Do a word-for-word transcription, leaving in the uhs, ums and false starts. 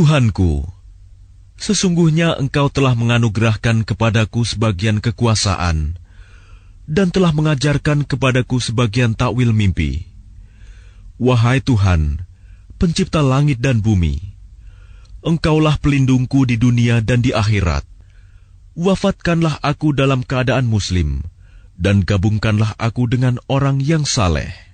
Tuhanku, sesungguhnya Engkau telah menganugerahkan kepadaku sebagian kekuasaan dan telah mengajarkan kepadaku sebagian takwil mimpi. Wahai Tuhan, pencipta langit dan bumi, Engkaulah pelindungku di dunia dan di akhirat. Wafatkanlah aku dalam keadaan muslim, dan gabungkanlah aku dengan orang yang saleh.